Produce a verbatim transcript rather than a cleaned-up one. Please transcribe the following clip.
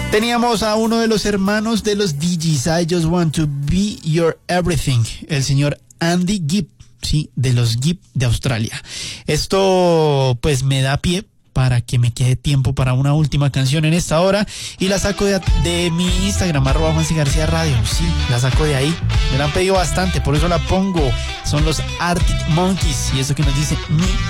Teníamos a uno de los hermanos de los D Js, I Just Want to Be Your Everything, el señor Andy Gibb, sí, de los Gibb de Australia. Esto pues me da pie para que me quede tiempo para una última canción en esta hora y la saco de, de mi Instagram, arroba Juanse García Radio. Sí, la saco de ahí. Me la han pedido bastante, por eso la pongo. Son los Arctic Monkeys y eso que nos dice mi